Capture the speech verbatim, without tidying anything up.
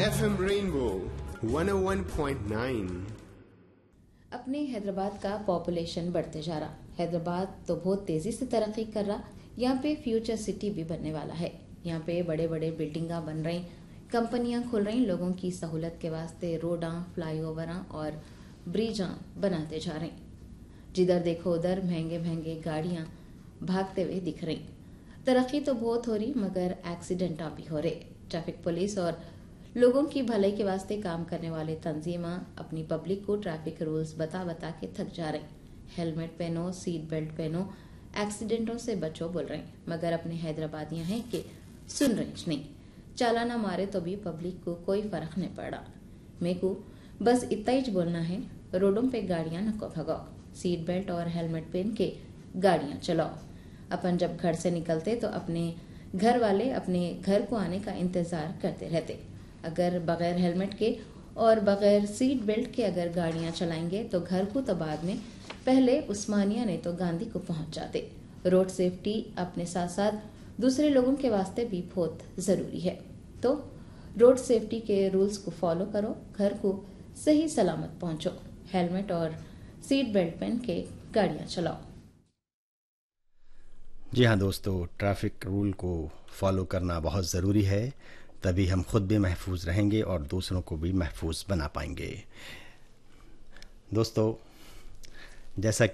F M rainbow one ओ one point nine. अपने हैदराबाद का population बढ़ते जा रहा। हैदराबाद तो बहुत तेजी से तरक्की कर रहा। यहाँ पे फ्यूचर सिटी भी बनने वाला है। यहाँ पे बड़े बड़े बिल्डिंगा बन रही, कंपनियां खुल रही, लोगों की सहूलत के वास्ते रोडा, फ्लाईओवरा और ब्रिजा बनाते जा रहे। जिधर देखो उधर महंगे महंगे गाड़ियां भागते हुए दिख रही। तरक्की तो बहुत हो रही, मगर एक्सीडेंट भी हो रहे। ट्रैफिक पुलिस और लोगों की भलाई के वास्ते काम करने वाले तंजीमा अपनी पब्लिक को ट्रैफिक रूल्स बता बता के थक जा रहे। हेलमेट पहनो, सीट बेल्ट पहनो, एक्सीडेंटों से बचो बोल रहे, मगर अपने हैदराबादियां हैं कि सुन रहे नहीं। चालाना मारे तो भी पब्लिक को कोई फर्क नहीं पड़ा। मेरे को बस इतना ही बोलना है, रोडों पे गाड़ियां नको भगाओ, सीट बेल्ट और हेलमेट पहन के गाड़ियां चलाओ। अपन जब घर से निकलते तो अपने घर वाले अपने घर को आने का इंतजार करते रहते। अगर बगैर हेलमेट के और बगैर सीट बेल्ट के अगर गाड़ियां चलाएंगे तो घर को तो बाद में, पहले उस्मानिया नहीं तो गांधी को पहुंच जाते। रोड सेफ्टी अपने साथ साथ दूसरे लोगों के वास्ते भी बहुत जरूरी है। तो रोड सेफ्टी के रूल्स को फॉलो करो, घर को सही सलामत पहुंचो, हेलमेट और सीट बेल्ट पहन के गाड़ियां चलाओ। जी हाँ दोस्तों, ट्रैफिक रूल को फॉलो करना बहुत ज़रूरी है, तभी हम खुद भी महफूज रहेंगे और दूसरों को भी महफूज बना पाएंगे। दोस्तों, जैसा